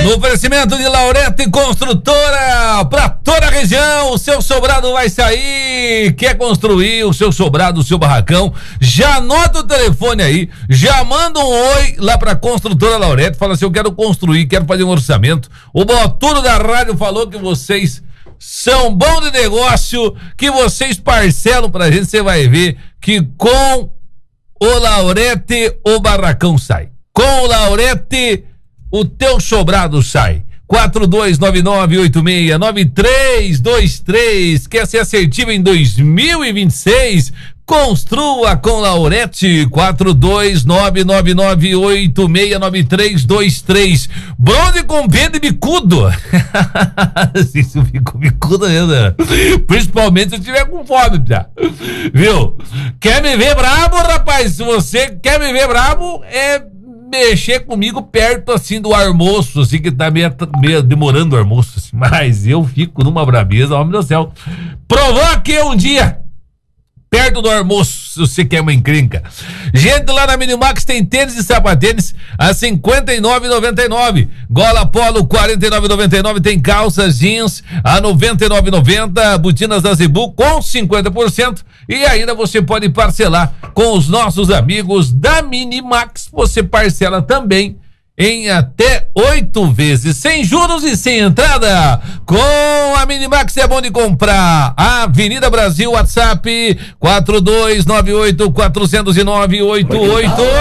Oferecimento de Laurete Construtora para toda a região. O seu sobrado vai sair. Quer construir o seu sobrado, o seu barracão? Já anota o telefone aí. Já manda um oi lá para Construtora Laurete. Fala assim: eu quero construir, quero fazer um orçamento. O Botuno da Rádio falou que vocês são bons de negócio, que vocês parcelam pra gente. Você vai ver que com o Laurete o barracão sai. Com o Laurete o teu sobrado sai. 4299869323. Quer ser assertivo em 2026? Construa com Laurete. 42999869323. Bronze com B de bicudo. Isso ficou bicudo mesmo, né? Principalmente se eu tiver com fome, já. Viu? Quer me ver brabo, rapaz? Se você quer me ver brabo, é mexer comigo perto assim do almoço, assim, que tá meio demorando o almoço, assim, mas eu fico numa brabeza, homem do céu. Provoque um dia perto do almoço, se você quer uma encrenca. Gente, lá na Minimax tem tênis e sapatênis a R$ 59,99. Gola Polo, R$ 49,99. Tem calças jeans a R$ 99,90. Botinas da Zebu com 50%. E ainda você pode parcelar com os nossos amigos da Minimax. Você parcela também em até 8 vezes, sem juros e sem entrada. Com a Minimax é bom de comprar. Avenida Brasil, WhatsApp 4298-409-88.